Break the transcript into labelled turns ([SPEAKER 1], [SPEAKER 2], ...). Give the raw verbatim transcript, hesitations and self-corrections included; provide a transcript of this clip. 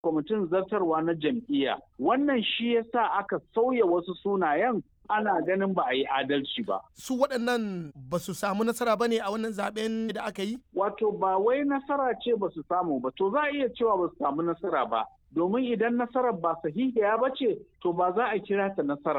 [SPEAKER 1] kwamitin zartarwa na jam'iyya. Wannan shi yasa aka sauya wasu sunayen ana ganin ba a yi adalci ba.
[SPEAKER 2] Su waɗannan ba su samu nasara ba ne a wannan zaben da aka yi?
[SPEAKER 1] Wato ba wai nasara ce ba su samu ba, to za a iya cewa ba su samu nasara ba. Domin idan nasarar ba sahihiya ba ce, to ba za a kira ta nasara